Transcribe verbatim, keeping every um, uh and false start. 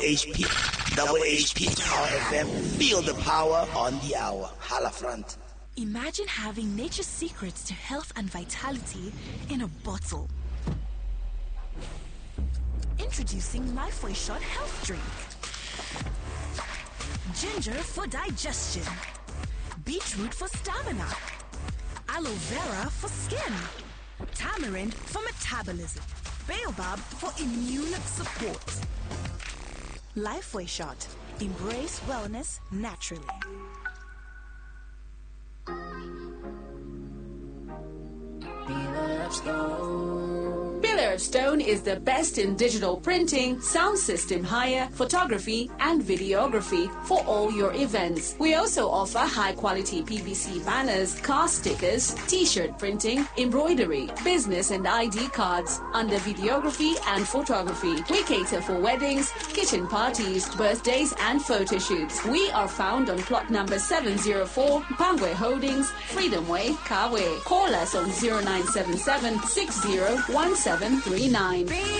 H P, double H P Power F M. Feel the power on the hour. Hala front. Imagine having nature's secrets to health and vitality in a bottle. Introducing Lifeway Shot Health Drink. Ginger for digestion. Beetroot for stamina. Aloe vera for skin. Tamarind for metabolism. Baobab for immune support. Lifeway Shot. Embrace wellness naturally. Pillar Stone is the best in digital printing, sound system hire, photography, and videography for all your events. We also offer high-quality P V C banners, car stickers, T-shirt printing, embroidery, business and I D cards under videography and photography. We cater for weddings, kitchen parties, birthdays, and photo shoots. We are found on plot number seven oh four, Pangwe Holdings, Freedom Way, Kawe. Call us on zero nine seven seven six zero one seven three nine.